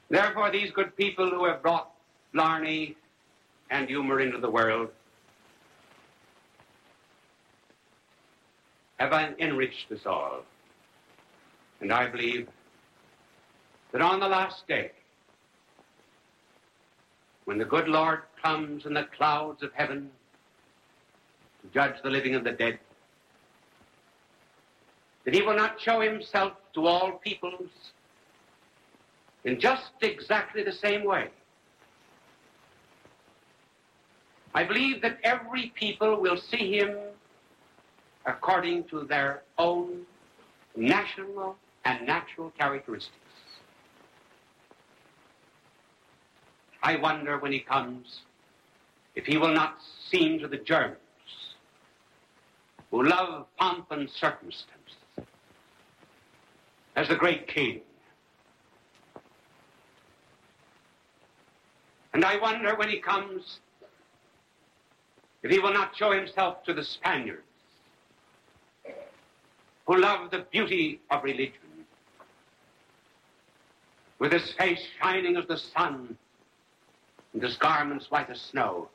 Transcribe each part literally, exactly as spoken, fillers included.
Therefore, these good people who have brought blarney and humour into the world have enriched us all. And I believe that on the last day, when the good Lord comes in the clouds of heaven to judge the living and the dead, that he will not show himself to all peoples in just exactly the same way. I believe that every people will see him according to their own national and natural characteristics. I wonder when he comes if he will not seem to the Germans, who love pomp and circumstance, as the great king. And I wonder when he comes if he will not show himself to the Spaniards, who love the beauty of religion, with his face shining as the sun and his garments white as snow.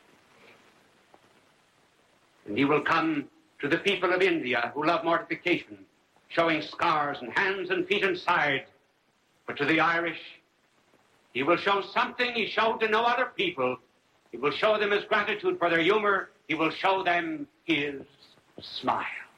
And he will come to the people of India who love mortification, showing scars and hands and feet and side. But to the Irish, he will show something he showed to no other people. He will show them his gratitude for their humor. He will show them his smile.